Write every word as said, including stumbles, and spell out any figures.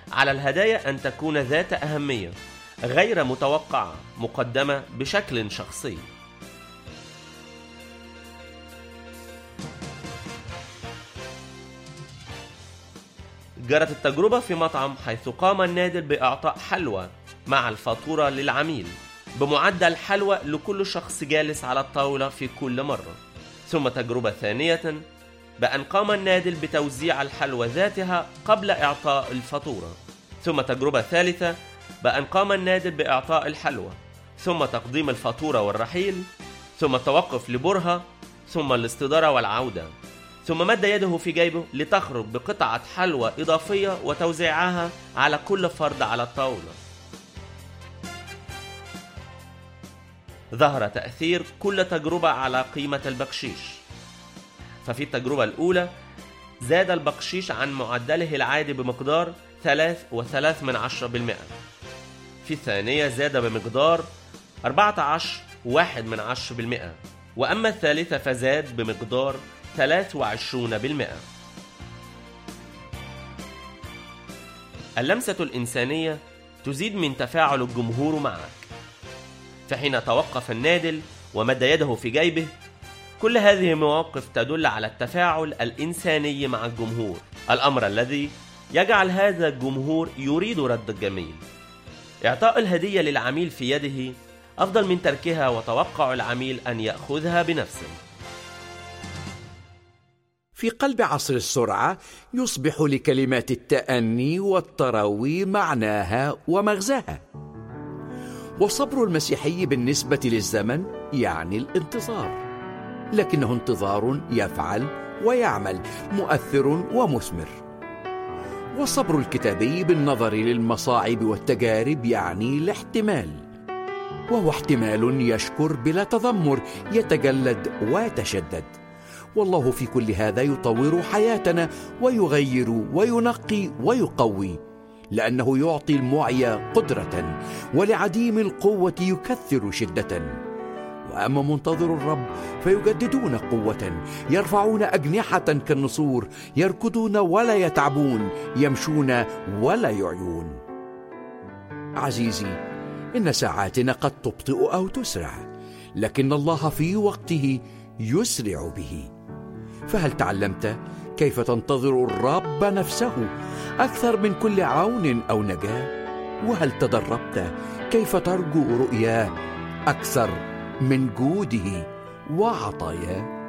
على الهدايا أن تكون ذات أهمية غير متوقعة مقدمة بشكل شخصي. جرت التجربة في مطعم حيث قام النادل بإعطاء حلوى مع الفاتورة للعميل بمعدل حلوى لكل شخص جالس على الطاولة في كل مرة. ثم تجربة ثانية بأن قام النادل بتوزيع الحلوى ذاتها قبل إعطاء الفاتورة. ثم تجربة ثالثة بأن قام النادل بإعطاء الحلوى ثم تقديم الفاتورة والرحيل، ثم التوقف لبرهة، ثم الاستدارة والعودة، ثم مد يده في جيبه لتخرج بقطعة حلوى إضافية وتوزيعها على كل فرد على الطاولة. ظهر تأثير كل تجربة على قيمة البقشيش. ففي التجربة الأولى زاد البقشيش عن معدله العادي بمقدار ثلاث وثلاث من عشرة بالمئة. في الثانية زاد بمقدار أربعة عشر واحد من عشرة بالمئة، وأما الثالثة فزاد بمقدار ثلاث وعشرون بالمئة. اللمسة الإنسانية تزيد من تفاعل الجمهور معك. فحين توقف النادل ومد يده في جيبه، كل هذه المواقف تدل على التفاعل الإنساني مع الجمهور، الأمر الذي يجعل هذا الجمهور يريد رد الجميل. إعطاء الهدية للعميل في يده أفضل من تركها وتوقع العميل أن يأخذها بنفسه. في قلب عصر السرعة يصبح لكلمات التأني والتروي معناها ومغزاها. والصبر المسيحي بالنسبة للزمن يعني الانتظار، لكنه انتظار يفعل ويعمل، مؤثر ومثمر. والصبر الكتابي بالنظر للمصاعب والتجارب يعني الاحتمال، وهو احتمال يشكر بلا تذمر، يتجلد ويتشدد. والله في كل هذا يطور حياتنا ويغير وينقي ويقوي، لأنه يعطي المعي قدرة ولعديم القوة يكثر شدة. وأما منتظر الرب فيجددون قوة، يرفعون أجنحة كالنسور، يركضون ولا يتعبون، يمشون ولا يعيون. عزيزي، إن ساعاتنا قد تبطئ أو تسرع، لكن الله في وقته يسرع به. فهل تعلمت كيف تنتظر الرب نفسه أكثر من كل عون أو نجاة؟ وهل تدربت كيف ترجو رؤياه أكثر من جوده وعطاياه؟